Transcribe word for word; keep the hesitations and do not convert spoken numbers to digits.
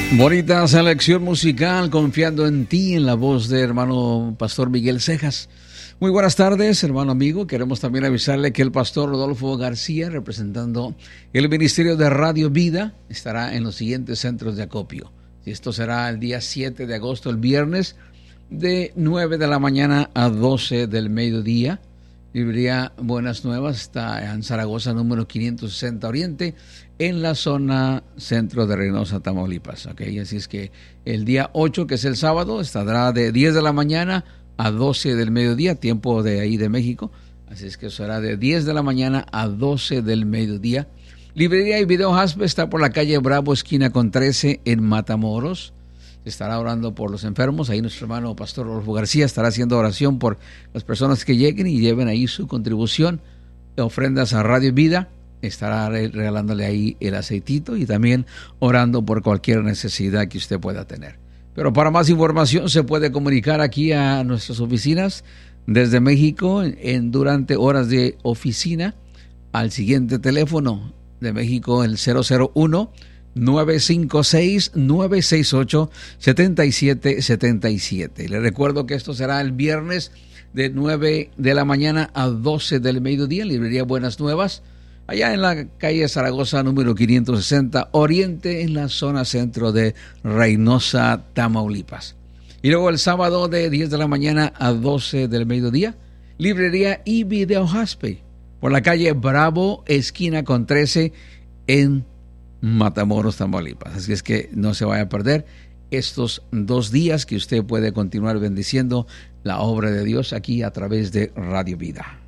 Bonita selección musical, Confiando en Ti, en la voz de hermano Pastor Miguel Cejas. Muy buenas tardes, hermano amigo. Queremos también avisarle que el pastor Rodolfo García, representando el Ministerio de Radio Vida, estará en los siguientes centros de acopio. Esto será el día siete de agosto, el viernes, de nueve de la mañana a doce del mediodía. Librería Buenas Nuevas está en Zaragoza, número quinientos sesenta Oriente, en la zona centro de Reynosa, Tamaulipas. ¿Okay? Así es que el día ocho, que es el sábado, estará de diez de la mañana a doce del mediodía, tiempo de ahí de México. Así es que será de diez de la mañana a doce del mediodía. Librería y Video Haspe está por la calle Bravo, esquina con trece, en Matamoros. Estará orando por los enfermos. Ahí nuestro hermano Pastor Rodolfo García estará haciendo oración por las personas que lleguen y lleven ahí su contribución, ofrendas a Radio Vida. Estará regalándole ahí el aceitito y también orando por cualquier necesidad que usted pueda tener. Pero para más información se puede comunicar aquí a nuestras oficinas desde México en, durante horas de oficina al siguiente teléfono de México, el cero cero uno, nueve cinco seis, nueve seis ocho, siete siete siete siete. Le recuerdo que esto será el viernes de nueve de la mañana a doce del mediodía, Librería Buenas Nuevas, allá en la calle Zaragoza, número quinientos sesenta Oriente, en la zona centro de Reynosa, Tamaulipas. Y luego el sábado de diez de la mañana a doce del mediodía, Librería y Video Haspe, por la calle Bravo, esquina con trece, en Matamoros, Tamaulipas. Así es que no se vaya a perder estos dos días que usted puede continuar bendiciendo la obra de Dios aquí a través de Radio Vida.